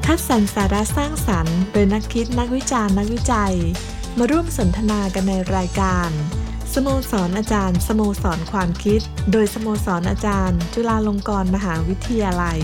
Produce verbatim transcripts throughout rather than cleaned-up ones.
คัดสรรสาระสร้างสรรค์โดยนักคิดนักวิจารณ์นักวิจัยมาร่วมสนทนากันในรายการสโมสรอาจารย์สโมสรความคิดโดยสโมสรอาจารย์จุฬาลงกรณ์มหาวิทยาลัย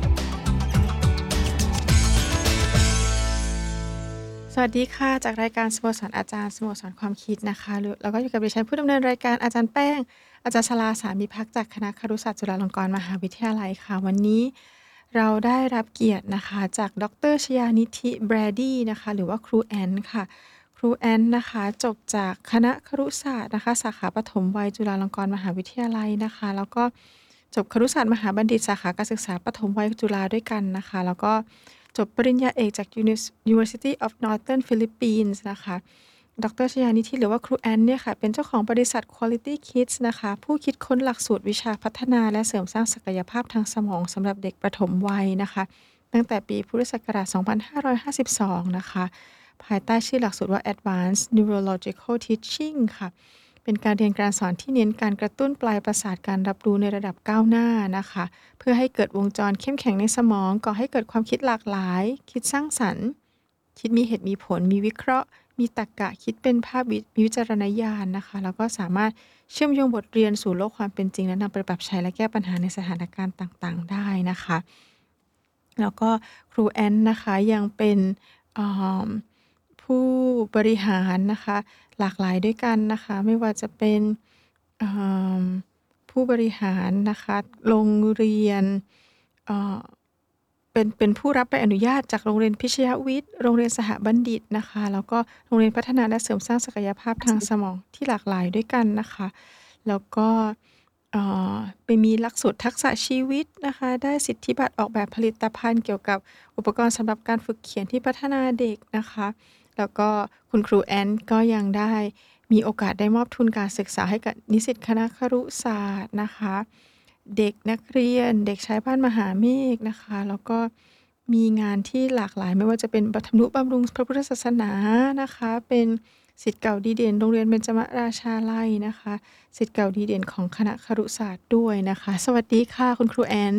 สวัสดีค่ะจากรายการสโมสรอาจารย์สโมสรความคิดนะคะแล้วก็อยู่กับดิฉันผู้ดำเนินรายการอาจารย์แป้งอาจารย์ชลาสามิภักดิ์จากคณะครุศาสตร์จุฬาลงกรณ์มหาวิทยาลัยค่ะวันนี้เราได้รับเกียรตินะคะจากดร.ชยานิธิแบรดี้นะคะหรือว่าครูแอนค่ะครูแอนนะคะจบจากคณะครุศาสตร์นะคะสาขาปฐมวัยจุฬาลงกรณ์มหาวิทยาลัยนะคะแล้วก็จบครุศาสตร์มหาบัณฑิตสาขาการศึกษาปฐมวัยจุฬาด้วยกันนะคะแล้วก็จบปริญญาเอกจาก University of Northern Philippines นะคะดร.ชยานิธิหรือว่าครูแอนเนี่ยค่ะเป็นเจ้าของบริษัท Quality Kids นะคะผู้คิดค้นหลักสูตรวิชาพัฒนาและเสริมสร้างศักยภาพทางสมองสำหรับเด็กประถมวัยนะคะตั้งแต่ปีพุทธศักราช สองพันห้าร้อยห้าสิบสอง นะคะภายใต้ชื่อหลักสูตรว่า Advanced Neurological Teaching ค่ะเป็นการเรียนการสอนที่เน้นการกระตุ้นปลายประสาทการรับรู้ในระดับก้าวหน้านะคะเพื่อให้เกิดวงจรเข้มแข็งในสมองก่อให้เกิดความคิดหลากหลายคิดสร้างสรรค์คิดมีเหตุมีผลมีวิเคราะห์มีตรรกะคิดเป็นภาพมีวิจารณญาณนะคะแล้วก็สามารถเชื่อมโยงบทเรียนสู่โลกความเป็นจริงและนำไปปรับใช้และแก้ปัญหาในสถานการณ์ต่างๆได้นะคะแล้วก็ครูแอนนะคะยังเป็นผู้บริหารนะคะหลากหลายด้วยกันนะคะไม่ว่าจะเป็นผู้บริหารนะคะโรงเรียนเป็นเป็นผู้รับใบอนุญาตจากโรงเรียนพิชยวิทย์โรงเรียนสหบัณฑิตนะคะแล้วก็โรงเรียนพัฒนาและเสริมสร้างศักยภาพทางสมองที่หลากหลายด้วยกันนะคะแล้วก็ไปมีหลักสูตรทักษะชีวิตนะคะได้สิทธิบัตรออกแบบผลิตภัณฑ์เกี่ยวกับอุปกรณ์สำหรับการฝึกเขียนที่พัฒนาเด็กนะคะแล้วก็คุณครูแอนก็ยังได้มีโอกาสได้มอบทุนการศึกษาให้กับนิสิตคณะครุศาสตร์นะคะเด็กนักเรียนเด็กชายบ้านมหาเมฆนะคะแล้วก็มีงานที่หลากหลายไม่ว่าจะเป็นทำนุบำรุงพระพุทธศาสนานะคะเป็นศิษย์เก่าดีเด่นโรงเรียนเบญจมราชาลัยนะคะศิษย์เก่าดีเด่นของคณะครุศาสตร์ด้วยนะคะสวัสดีค่ะคุณครูแอน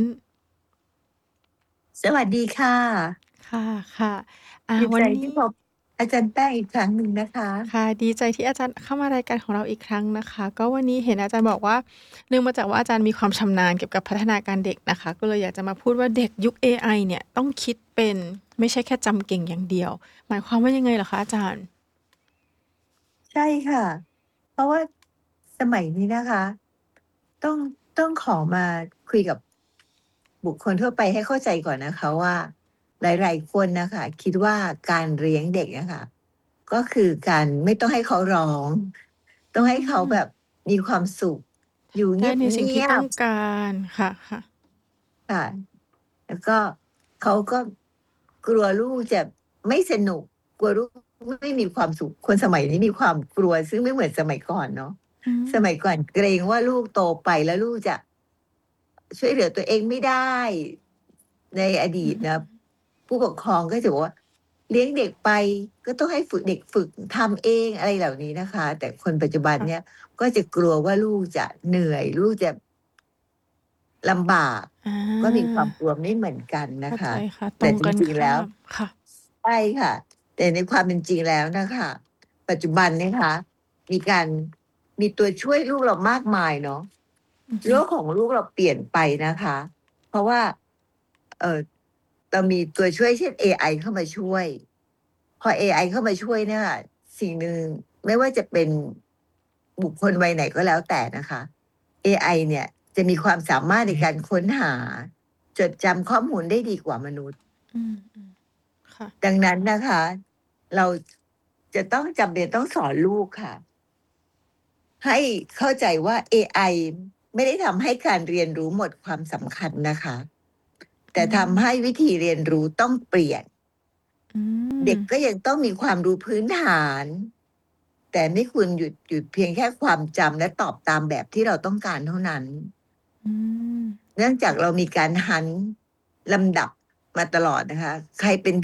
สวัสดีค่ะค่ะค่ะดีใจที่พบอาจารย์แป้งอีกครั้งหนึ่งนะคะค่ะดีใจที่อาจารย์เข้ามารายการของเราอีกครั้งนะคะก็วันนี้เห็นอาจารย์บอกว่าเนื่องมาจากว่าอาจารย์มีความชำนาญเกี่ยวกับพัฒนาการเด็กนะคะก็เลยอยากจะมาพูดว่าเด็กยุค เอ ไอ เนี่ยต้องคิดเป็นไม่ใช่แค่จำเก่งอย่างเดียวหมายความว่ายังไงเหรอคะอาจารย์ใช่ค่ะเพราะว่าสมัยนี้นะคะต้องต้องขอมาคุยกับบุคคลทั่วไปให้เข้าใจก่อนนะคะว่าหลายๆคนนะคะคิดว่าการเลี้ยงเด็กนะคะก็คือการไม่ต้องให้เขาร้องต้องให้เขาแบบมีความสุขอยู่เงีได้ยบในสิ่งที่ต้องๆการค่ะค่ะค่ะแล้วก็เขาก็กลัวลูกจะไม่สนุกกลัวลูกไม่มีความสุขคนสมัยนี้มีความกลัวซึ่งไม่เหมือนสมัยก่อนเนาะสมัยก่อนเกรงว่าลูกโตไปแล้วลูกจะช่วยเหลือตัวเองไม่ได้ในอดีตนะผู้ปกครองก็จะบอกว่าเลี้ยงเด็กไปก็ต้องให้ฝึกเด็กฝึกทำเองอะไรเหล่านี้นะคะ แต่คนปัจจุบันเนี่ยก็จะกลัวว่าลูกจะเหนื่อยลูกจะลำบากก็มีความกลัวไม่เหมือนกันนะคะแต่จริงๆแล้วใช่ค่ะแต่ในความเป็นจริงแล้วนะคะปัจจุบันนะคะมีการมีตัวช่วยลูกเรามากมายเนาะโลกของลูกเราเปลี่ยนไปนะคะเพราะว่าเออเรามีตัวช่วยเช่น เอ ไอ เข้ามาช่วยพอ เอ ไอ เข้ามาช่วยเนี่ยสิ่งหนึ่งไม่ว่าจะเป็นบุคคลวัยไหนก็แล้วแต่นะคะ เอ ไอ เนี่ยจะมีความสามารถในการค้นหาจดจำข้อมูลได้ดีกว่ามนุษย์ดังนั้นนะคะ เราจะต้องจำเป็นต้องสอนลูกค่ะ ให้เข้าใจว่า เอ ไอ ไม่ได้ทำให้การเรียนรู้หมดความสำคัญนะคะ แต่ทำให้วิธีเรียนรู้ต้องเปลี่ยนเด็กก็ยังต้องมีความรู้พื้นฐาน แต่ไม่ควรหยุดหยุดเพียงแค่ความจำและตอบตามแบบที่เราต้องการเท่านั้นเนื่องจากเรามีการหันลำดับมาตลอดนะคะใครเป็น